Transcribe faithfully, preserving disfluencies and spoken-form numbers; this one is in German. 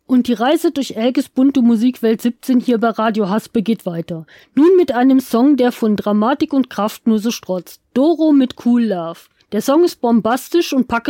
Und die Reise durch Elkes bunte Musikwelt siebzehn hier bei Radio Haspe geht weiter. Nun mit einem Song, der von Dramatik und Kraft nur so strotzt. Doro mit Cool Love. Der Song ist bombastisch und packt